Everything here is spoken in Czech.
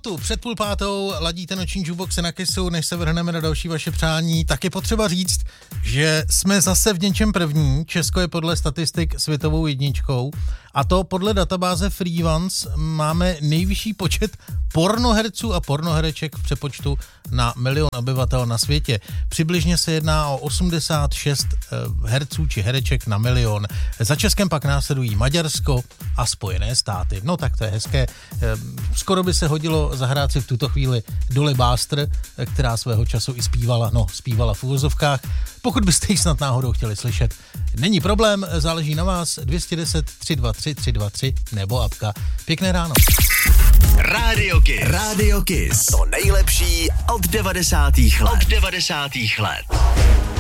sobotu před 4:30 ladíte noční jukebox na Kissu, než se vrhneme na další vaše přání. Tak je potřeba říct, že jsme zase v něčem první. Česko je podle statistik světovou jedničkou a to podle databáze Freevance máme nejvyšší počet pornoherců a pornohereček v přepočtu na milion obyvatel na světě. Přibližně se jedná o 86 herců či hereček na milion. Za Českem pak následují Maďarsko a Spojené státy. No tak to je hezké. Skoro by se hodilo zahrát si v tuto chvíli Dolly Buster, která svého času i zpívala v uvozovkách. Pokud byste ji snad náhodou chtěli slyšet, není problém, záleží na vás. 210 323 323 nebo apka. Pěkné ráno. Radio Kiss. To nejlepší od 90. let.